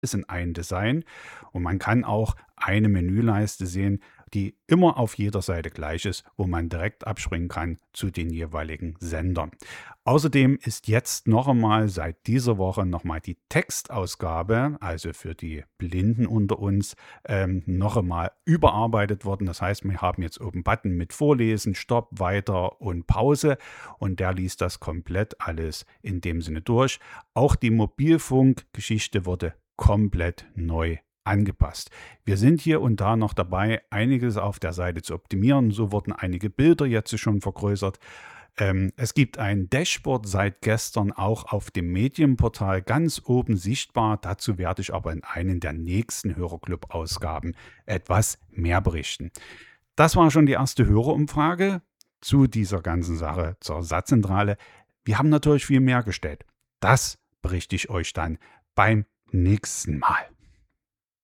alles in ein Design und man kann auch eine Menüleiste sehen, die immer auf jeder Seite gleich ist, wo man direkt abspringen kann zu den jeweiligen Sendern. Außerdem ist jetzt noch einmal seit dieser Woche nochmal die Textausgabe, also für die Blinden unter uns, noch einmal überarbeitet worden. Das heißt, wir haben jetzt oben einen Button mit Vorlesen, Stopp, Weiter und Pause und der liest das komplett alles in dem Sinne durch. Auch die Mobilfunkgeschichte wurde komplett neu angepasst. Wir sind hier und da noch dabei, einiges auf der Seite zu optimieren. So wurden einige Bilder jetzt schon vergrößert. Es gibt ein Dashboard seit gestern auch auf dem Medienportal ganz oben sichtbar. Dazu werde ich aber in einer der nächsten Hörerclub-Ausgaben etwas mehr berichten. Das war schon die erste Hörerumfrage zu dieser ganzen Sache zur Satzzentrale. Wir haben natürlich viel mehr gestellt. Das berichte ich euch dann beim nächsten Mal.